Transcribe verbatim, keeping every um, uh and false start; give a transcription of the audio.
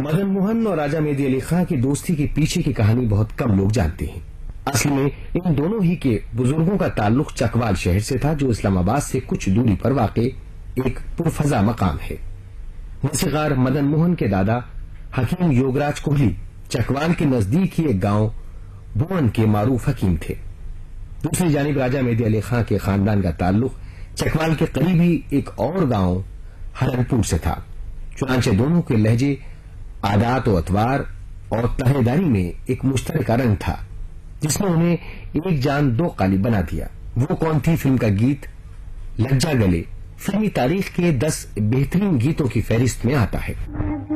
मदन मोहन और राजा मेहदी अली खां की दोस्ती के पीछे की कहानी बहुत कम लोग जानते हैं। असल में इन दोनों ही के बुजुर्गों का ताल्लुक चकवाल शहर से था, जो इस्लामाबाद से कुछ दूरी पर वाक़ एक पुरफजा मकाम है। मूसीकार मदन मोहन के दादा हकीम योगराज कोहली चकवाल के नजदीक ही एक गांव भुवन के मारूफ हकीम थे। दूसरी जानिब राजा मेहदी अली खां के खानदान का ताल्लुक चकवाल के करीब ही एक और गांव हरनपुर से था। चुनांचे दोनों के लहजे, आदात और अतवार और तहेदारी में एक मुश्तरका रंग था, जिसने उन्हें एक जान दो काली बना दिया। वो कौन थी? फिल्म का गीत लज्जा गले फिल्मी तारीख के दस बेहतरीन गीतों की फहरिस्त में आता है।